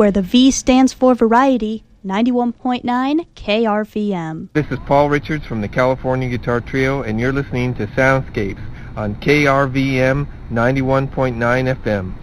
where the V stands for variety, 91.9 KRVM. This is Paul Richards from the California Guitar Trio, and you're listening to Soundscapes on KRVM 91.9 FM.